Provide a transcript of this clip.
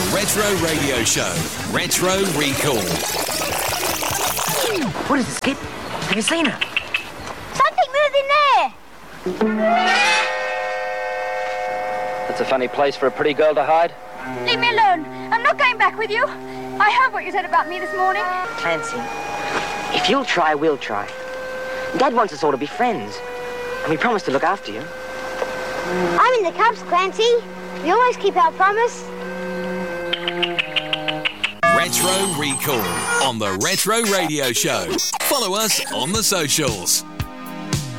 Retro Radio Show. Retro Recall. What is this, Skip? Have you seen her? Something moving there! That's a funny place for a pretty girl to hide. Leave me alone. I'm not going back with you. I heard what you said about me this morning. Clancy, if you'll try, we'll try. Dad wants us all to be friends. And we promised to look after you. I'm in the Cubs, Clancy. We always keep our promise. Retro Recall on the Retro Radio Show. Follow us on the socials.